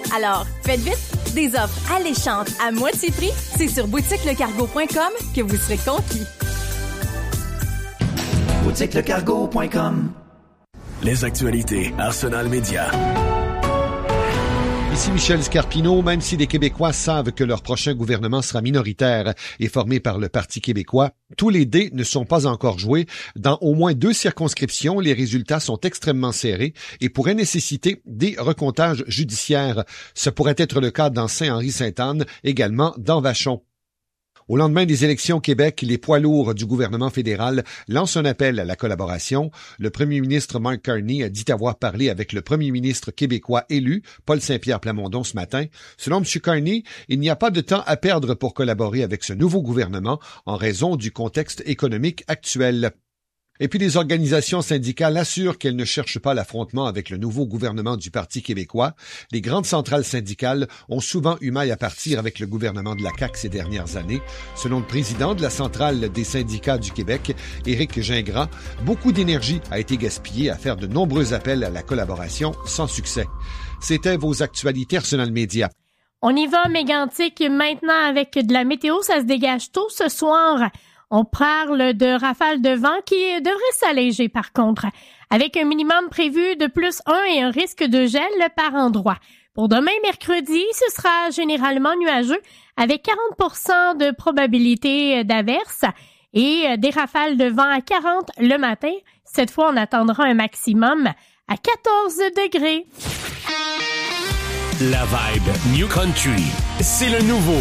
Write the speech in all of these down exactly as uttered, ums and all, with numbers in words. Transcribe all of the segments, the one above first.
Alors, faites vite, des offres alléchantes à moitié prix, c'est sur boutique le cargo point com que vous serez conquis. boutique le cargo point com. Les actualités Arsenal Média. Ici Michel Scarpino. Même si les Québécois savent que leur prochain gouvernement sera minoritaire et formé par le Parti québécois, tous les dés ne sont pas encore joués. Dans au moins deux circonscriptions, les résultats sont extrêmement serrés et pourraient nécessiter des recomptages judiciaires. Ce pourrait être le cas dans Saint-Henri-Sainte-Anne, également dans Vachon. Au lendemain des élections au Québec, les poids lourds du gouvernement fédéral lancent un appel à la collaboration. Le premier ministre Mark Carney a dit avoir parlé avec le premier ministre québécois élu, Paul Saint-Pierre Plamondon, ce matin. Selon M. Carney, il n'y a pas de temps à perdre pour collaborer avec ce nouveau gouvernement en raison du contexte économique actuel. Et puis les organisations syndicales assurent qu'elles ne cherchent pas l'affrontement avec le nouveau gouvernement du Parti québécois. Les grandes centrales syndicales ont souvent eu maille à partir avec le gouvernement de la C A Q ces dernières années. Selon le président de la centrale des syndicats du Québec, Éric Gingras, beaucoup d'énergie a été gaspillée à faire de nombreux appels à la collaboration sans succès. C'était vos actualités Arsenal Média. On y va, Mégantic, maintenant avec de la météo. Ça se dégage tôt ce soir. On parle de rafales de vent qui devraient s'alléger par contre, avec un minimum prévu de plus un et un risque de gel par endroit. Pour demain, mercredi, ce sera généralement nuageux avec quarante pour cent de probabilité d'averse et des rafales de vent à quarante le matin. Cette fois, on attendra un maximum à quatorze degrés. La vibe New Country, c'est le nouveau.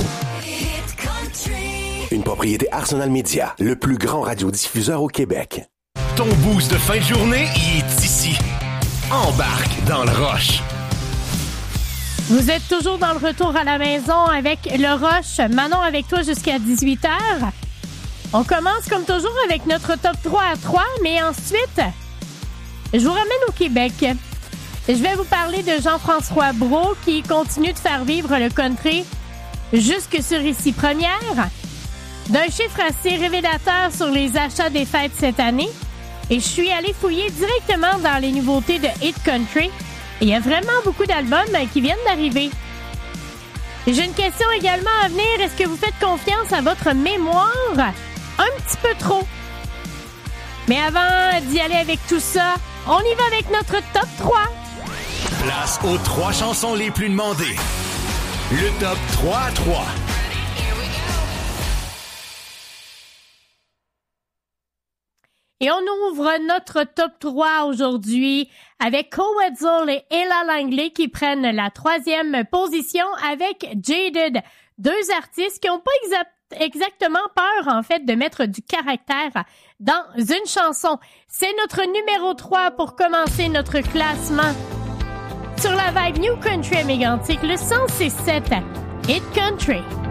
Une propriété Arsenal Media, le plus grand radiodiffuseur au Québec. Ton boost de fin de journée, il est ici. Embarque dans le rush. Vous êtes toujours dans le retour à la maison avec le rush. Manon avec toi jusqu'à dix-huit heures. On commence comme toujours avec notre top trois à trois, mais ensuite, je vous ramène au Québec. Je vais vous parler de Jean-François Brault qui continue de faire vivre le country jusque sur Ici Première. D'un chiffre assez révélateur sur les achats des fêtes cette année. Et je suis allée fouiller directement dans les nouveautés de Hit Country. Et il y a vraiment beaucoup d'albums qui viennent d'arriver. J'ai une question également à venir. Est-ce que vous faites confiance à votre mémoire? Un petit peu trop. Mais avant d'y aller avec tout ça, on y va avec notre top trois. Place aux trois chansons les plus demandées. Le top trois à trois. Et on ouvre notre top trois aujourd'hui avec Cole Wetzel et Ella Langley qui prennent la troisième position avec Jaded. Deux artistes qui n'ont pas exa- exactement peur, en fait, de mettre du caractère dans une chanson. C'est notre numéro trois pour commencer notre classement. Sur la vibe New Country à Mégantic, le cent six sept Hit Country.